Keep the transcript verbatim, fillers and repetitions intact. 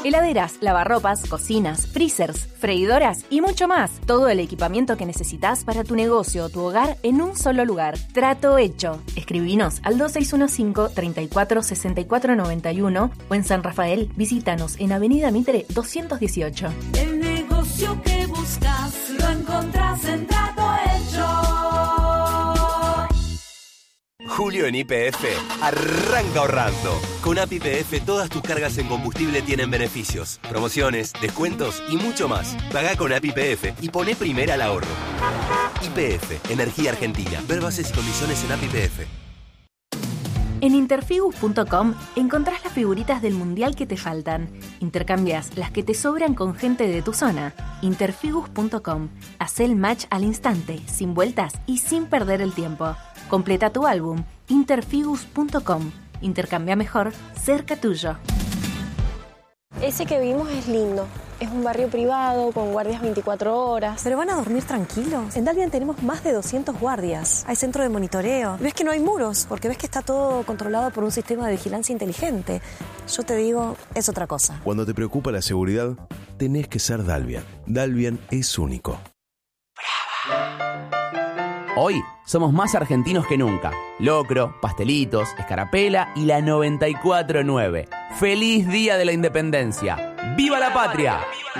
Heladeras, lavarropas, cocinas, freezers, freidoras y mucho más. Todo el equipamiento que necesitas para tu negocio o tu hogar en un solo lugar. Trato hecho. Escribinos al dos seis uno cinco, treinta y cuatro, sesenta y cuatro noventa y uno o en San Rafael visítanos en Avenida Mitre doscientos dieciocho. El negocio que buscas lo encontrás en Trato Hecho. Julio en Y P F arranca ahorrando. Con A P I P F todas tus cargas en combustible tienen beneficios, promociones, descuentos y mucho más. Pagá con A P I P F y poné primera al ahorro. Y P F, Energía Argentina. Ver bases y condiciones en A P I P F. En interfigus punto com encontrás las figuritas del mundial que te faltan. Intercambias las que te sobran con gente de tu zona. interfigus punto com. Hacé el match al instante, sin vueltas y sin perder el tiempo. Completa tu álbum. interfigus punto com. Intercambia mejor, cerca tuyo. Ese que vimos es lindo. Es un barrio privado con guardias veinticuatro horas. ¿Pero van a dormir tranquilos? En Dalvian tenemos más de doscientos guardias. Hay centro de monitoreo. Ves que no hay muros, porque ves que está todo controlado por un sistema de vigilancia inteligente. Yo te digo, es otra cosa. Cuando te preocupa la seguridad, tenés que ser Dalvian. Dalvian es único. Hoy somos más argentinos que nunca. Locro, pastelitos, escarapela y la noventa y cuatro nueve. ¡Feliz Día de la Independencia! ¡Viva la patria!